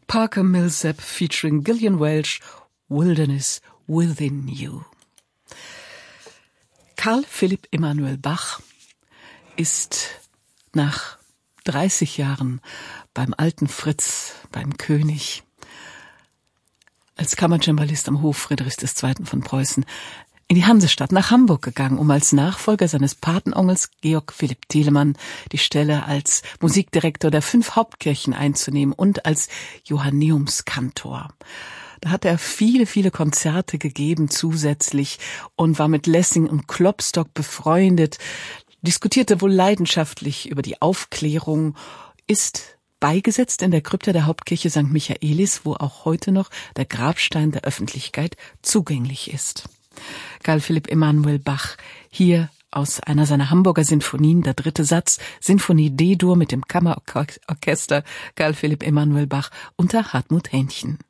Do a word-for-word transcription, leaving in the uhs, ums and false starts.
Parker Millsap featuring Gillian Welch, Wilderness Within You. Carl Philipp Emanuel Bach ist nach dreißig Jahren beim alten Fritz, beim König, als Kammercembalist am Hof Friedrichs der Zweiten von Preußen in die Hansestadt nach Hamburg gegangen, um als Nachfolger seines Patenonkels Georg Philipp Telemann die Stelle als Musikdirektor der fünf Hauptkirchen einzunehmen und als Johanneumskantor. Da hat er viele, viele Konzerte gegeben zusätzlich und war mit Lessing und Klopstock befreundet, diskutierte wohl leidenschaftlich über die Aufklärung, ist beigesetzt in der Krypta der Hauptkirche Sankt Michaelis, wo auch heute noch der Grabstein der Öffentlichkeit zugänglich ist. Carl Philipp Emanuel Bach, hier aus einer seiner Hamburger Sinfonien, der dritte Satz, Sinfonie D-Dur mit dem Kammerorchester Carl Philipp Emanuel Bach unter Hartmut Hähnchen.